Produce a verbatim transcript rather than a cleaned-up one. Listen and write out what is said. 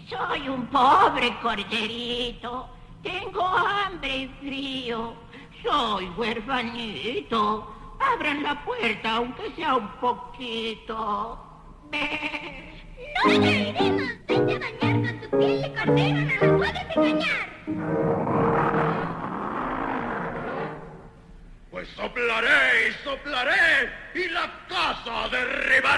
Soy un pobre corderito. Tengo hambre y frío. Soy huerfanito. Abran la puerta, aunque sea un poquito. Ve. ¡No te creeremos! ¡Vete a bañar con tu piel de cordero! ¡No nos puedes engañar! Pues soplaré y soplaré y la casa derribaré.